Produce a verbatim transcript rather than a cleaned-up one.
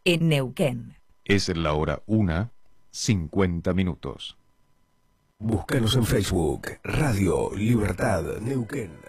en Neuquén. Es la hora una, cincuenta minutos. Búscanos en Facebook, Radio Libertad Neuquén.